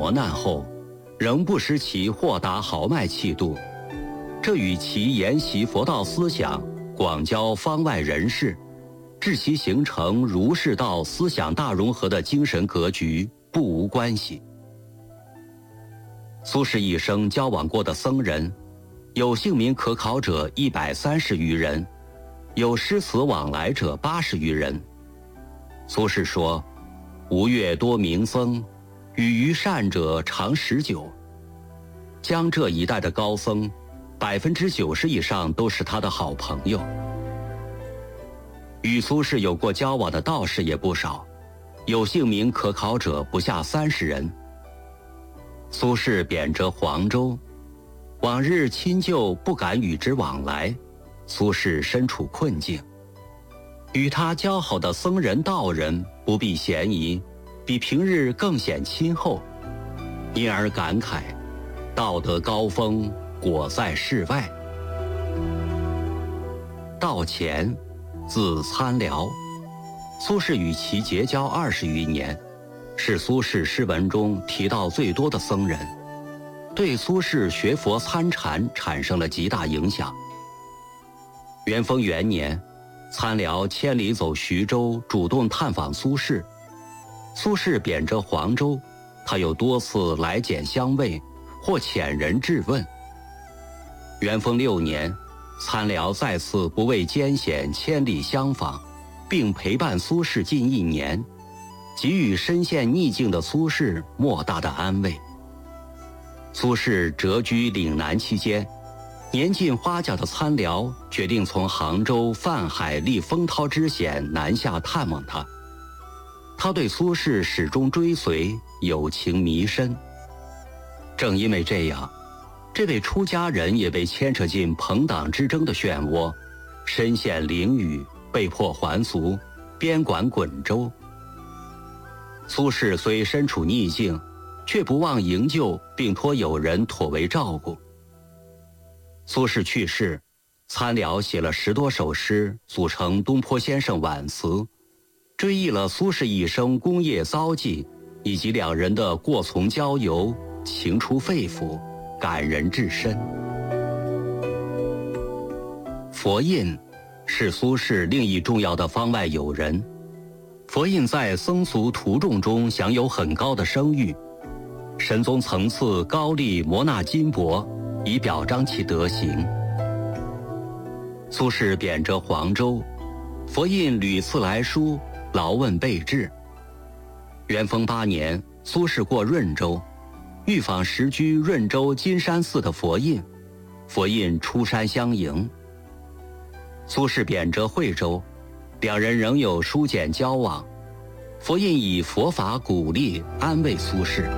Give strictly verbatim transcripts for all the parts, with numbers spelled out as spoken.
磨难后，仍不失其豁达豪迈气度，这与其研习佛道思想，广交方外人士，致其形成儒释道思想大融合的精神格局不无关系。苏轼一生交往过的僧人，有姓名可考者一百三十余人，有诗词往来者八十余人。苏轼说：“吴越多名僧，与于善者常十九。”江浙一带的高僧，百分之九十以上都是他的好朋友。与苏轼有过交往的道士也不少，有姓名可考者不下三十人。苏轼贬谪黄州，往日亲旧不敢与之往来，苏轼身处困境。与他交好的僧人道人不避嫌疑，比平日更显亲厚，因而感慨道德高峰果在世外。道乾，字参辽，苏轼与其结交二十余年，是苏轼诗文中提到最多的僧人，对苏轼学佛参禅产生了极大影响。元丰元年，参辽千里走徐州，主动探访苏轼。苏轼贬谪黄州，他又多次来简相慰，或遣人质问。元丰六年，参辽再次不畏艰险，千里相访，并陪伴苏轼近一年，给予身陷逆境的苏轼莫大的安慰。苏轼谪居岭南期间，年近花甲的参辽决定从杭州泛海历风涛之险南下探望他。他对苏轼始终追随，友情弥深。正因为这样，这位出家人也被牵扯进朋党之争的漩涡，身陷囹圄，被迫还俗，边管滚州。苏轼虽身处逆境，却不忘营救，并托友人妥为照顾。苏轼去世，参辽写了十多首诗，组成《东坡先生挽词》，追忆了苏轼一生功业遭际，以及两人的过从交游，情出肺腑，感人至深。佛印是苏轼另一重要的方外友人。佛印在僧俗徒众中享有很高的声誉，神宗曾赐高丽摩纳金帛，以表彰其德行。苏轼贬谪黄州，佛印屡次来书，劳问备至。元丰八年，苏轼过润州，遇访时居润州金山寺的佛印，佛印出山相迎。苏轼贬谪惠州，两人仍有书简交往，佛印以佛法鼓励安慰苏轼。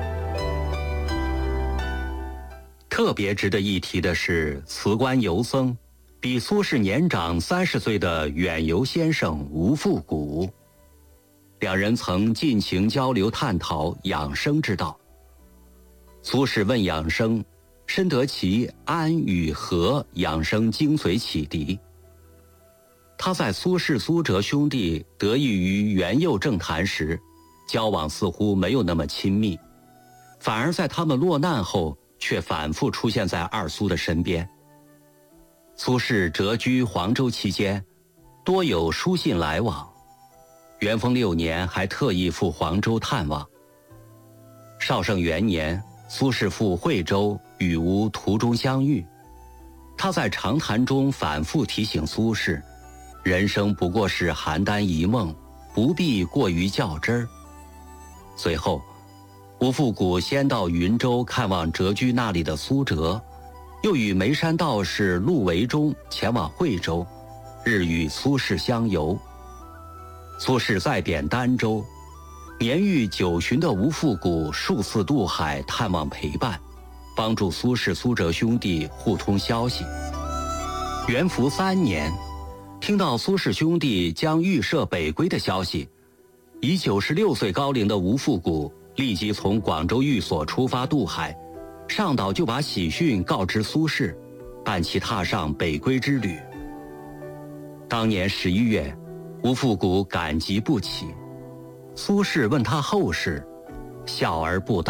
特别值得一提的是，辞官游僧，比苏轼年长三十岁的远游先生吴复古，两人曾尽情交流探讨养生之道。苏轼问养生，深得其安与和养生精髓启迪。他在苏轼、苏辙兄弟得益于元佑政坛时，交往似乎没有那么亲密，反而在他们落难后，却反复出现在二苏的身边。苏轼谪居黄州期间，多有书信来往。元丰六年还特意赴黄州探望。绍圣元年，苏轼赴惠州，与吴途中相遇。他在长谈中反复提醒苏轼，人生不过是邯郸一梦，不必过于较真儿。随后，吴复古先到云州看望谪居那里的苏辙，又与眉山道士陆维忠前往惠州，日与苏轼相游。苏轼再贬儋州，年逾九旬的吴复古数次渡海探望陪伴，帮助苏轼、苏辙兄弟互通消息。元符三年，听到苏轼兄弟将预设北归的消息，以九十六岁高龄的吴复古立即从广州寓所出发渡海，上岛就把喜讯告知苏轼，伴其踏上北归之旅。当年十一月，吴复古感极不起，苏轼问他后事，笑而不答。